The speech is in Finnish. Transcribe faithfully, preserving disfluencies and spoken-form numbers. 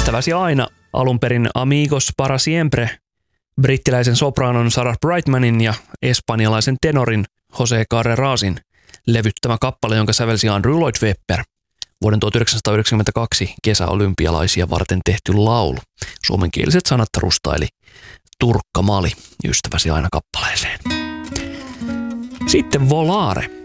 Ystäväsi aina, alun perin Amigos para siempre, brittiläisen sopranon Sarah Brightmanin ja espanjalaisen tenorin Jose Carrerasin levyttämä kappale, jonka sävelsi Andrew Lloyd Webber. Vuoden tuhatyhdeksänsataayhdeksänkymmentäkaksi kesäolympialaisia varten tehty laulu. Suomenkieliset sanat rustaili Turkka Mali ystäväsi aina kappaleeseen. Sitten Volare.